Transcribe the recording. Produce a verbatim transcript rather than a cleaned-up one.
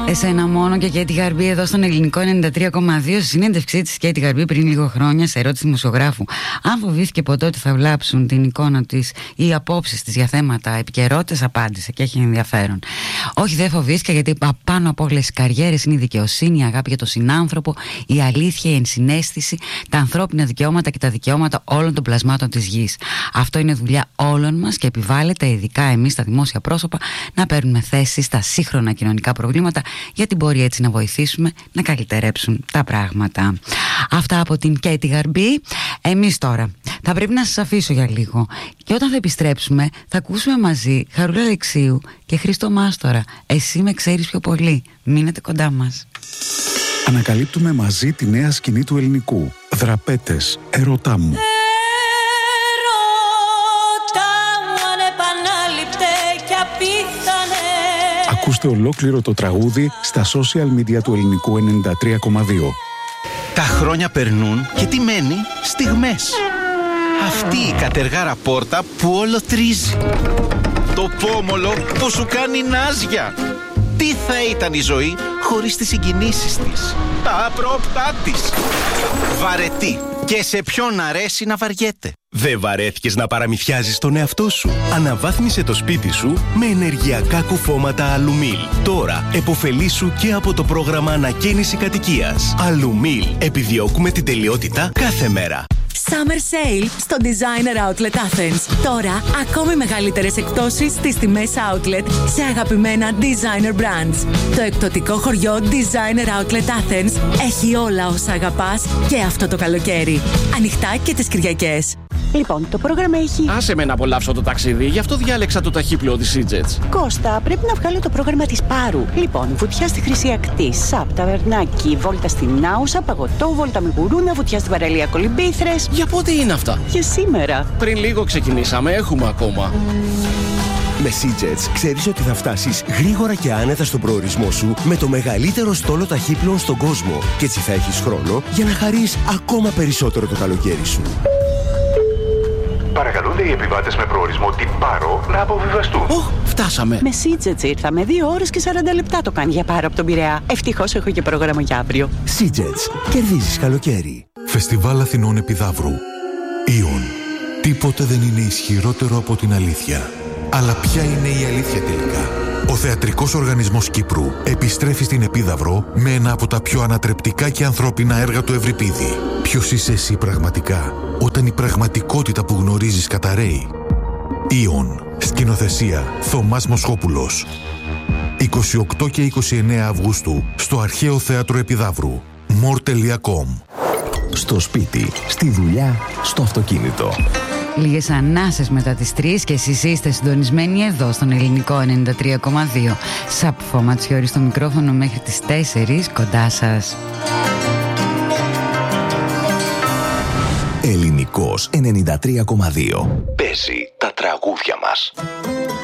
Εσένα μόνο και Κέτι Γαρμπή εδώ στον Ελληνικό ενενήντα τρία κόμμα δύο. Στη συνέντευξή της Κέτι Γαρμπή πριν λίγο χρόνια, σε ερώτηση δημοσιογράφου αν φοβήθηκε ποτέ ότι θα βλάψουν την εικόνα της ή οι απόψεις της για θέματα επικαιρότητας, απάντησε και έχει ενδιαφέρον. Όχι, δεν φοβήθηκα, γιατί πάνω από όλες τις καριέρες είναι η δικαιοσύνη, η αγάπη για τον συνάνθρωπο, η αλήθεια, η ενσυναίσθηση, τα ανθρώπινα δικαιώματα και τα δικαιώματα όλων των πλασμάτων της γης. Αυτό είναι δουλειά όλων μας και επιβάλλεται, ειδικά εμείς τα δημόσια πρόσωπα, να παίρνουμε θέση στα σύγχρονα κοινωνικά προβλήματα, γιατί μπορεί έτσι να βοηθήσουμε να καλυτερέψουν τα πράγματα. Αυτά από την Κέτι Γαρμπή. Εμείς τώρα θα πρέπει να σας αφήσω για λίγο και όταν θα επιστρέψουμε θα ακούσουμε μαζί Χαρούλα Αλεξίου και Χρήστο Μάστορα. Εσύ με ξέρεις πιο πολύ. Μείνετε κοντά μας. Ανακαλύπτουμε μαζί τη νέα σκηνή του ελληνικού. Δραπέτες, ερωτά μου. Ακούστε ολόκληρο το τραγούδι στα social media του Ελληνικού ενενήντα τρία κόμμα δύο. Τα χρόνια περνούν και τι μένει? Στιγμές. Αυτή η κατεργάρα πόρτα που όλο τρίζει. Το πόμολο που σου κάνει νάζια. Τι θα ήταν η ζωή χωρίς τις συγκινήσεις της, τα απρόπτά της. Βαρετή. Και σε ποιον αρέσει να βαριέται. Δεν βαρέθηκες να παραμυθιάζεις τον εαυτό σου? Αναβάθμισε το σπίτι σου με ενεργειακά κουφώματα Αλουμίλ. Τώρα επωφελήσου και από το πρόγραμμα ανακαίνιση κατοικίας. Αλουμίλ. Επιδιώκουμε την τελειότητα κάθε μέρα. Summer Sale στο Designer Outlet Athens. Τώρα, ακόμη μεγαλύτερες εκπτώσεις στις τιμές Outlet σε αγαπημένα Designer Brands. Το εκπτωτικό χωριό Designer Outlet Athens έχει όλα όσα αγαπάς και αυτό το καλοκαίρι. Ανοιχτά και τις Κυριακές. Λοιπόν, το πρόγραμμα έχει... Άσε με να απολαύσω το ταξίδι, γι' αυτό διάλεξα το ταχύπλοο της Seajets. Κώστα, πρέπει να βγάλω το πρόγραμμα της Πάρου. Λοιπόν, βουτιά στη Χρυσή Ακτή, Σαπ, Ταβερνάκι, βόλτα στην Άουσα, παγωτό, βόλτα με γουρούνα, βουτιά στην παραλία Κολυμπήθρες. Για πότε είναι αυτά? Για σήμερα. Πριν λίγο ξεκινήσαμε, έχουμε ακόμα. Με Seajets ξέρεις ότι θα φτάσεις γρήγορα και άνετα στον προορισμό σου με το μεγαλύτερο στόλο ταχύπλοων στον κόσμο. Και έτσι θα έχεις χρόνο για να χαρείς ακόμα περισσότερο το καλοκαίρι σου. Παρακαλούνται οι επιβάτες με προορισμό την Πάρο να αποβιβαστούν. Οχ, φτάσαμε. Με Seajets ήρθαμε. Δύο ώρες και σαράντα λεπτά το κάνει για Πάρο από τον Πειραιά. Ευτυχώς έχω και πρόγραμμα για αύριο. Seajets. Κερδίζεις καλοκαίρι. Φεστιβάλ Αθηνών Επιδαύρου. Ιον. Τίποτε δεν είναι ισχυρότερο από την αλήθεια. Αλλά ποια είναι η αλήθεια τελικά? Ο Θεατρικός Οργανισμός Κύπρου επιστρέφει στην Επίδαυρο με ένα από τα πιο ανατρεπτικά και ανθρώπινα έργα του Ευρυπίδη. Ποιος είσαι εσύ πραγματικά, όταν η πραγματικότητα που γνωρίζεις καταρρέει? Ιον. Σκηνοθεσία Θωμάς Μοσχόπουλος. είκοσι οκτώ και είκοσι εννέα Αυγούστου στο Αρχαίο Θέατρο Επιδαύρου. more τελεία com. Στο σπίτι, στη δουλειά, στο αυτοκίνητο. Λίγες ανάσες μετά τις τρεις και εσείς είστε συντονισμένοι εδώ στον Ελληνικό ενενήντα τρία κόμμα δύο. Σαπφό Ματσιώρη στο μικρόφωνο μέχρι τις τέσσερις, κοντά σας. Ελληνικός ενενήντα τρία κόμμα δύο. Παίζει τα τραγούδια μας.